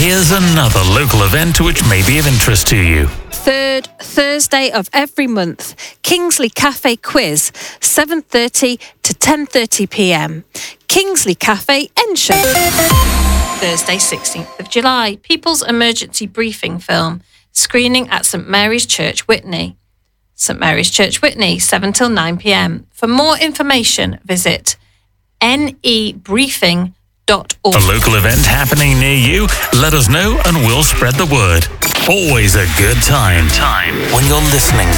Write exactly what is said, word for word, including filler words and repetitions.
Here's another local event which may be of interest to you. Third Thursday of every month, Kingsley Cafe Quiz, seven thirty to ten thirty p m. Kingsley Cafe, Ensham. Thursday, sixteenth of July, People's Emergency Briefing film, screening at St Mary's Church, Witney. St Mary's Church, Witney, seven till nine p m. For more information, visit n e briefing dot org. A local event happening near you? Let us know and we'll spread the word. Always a good time. Time when you're listening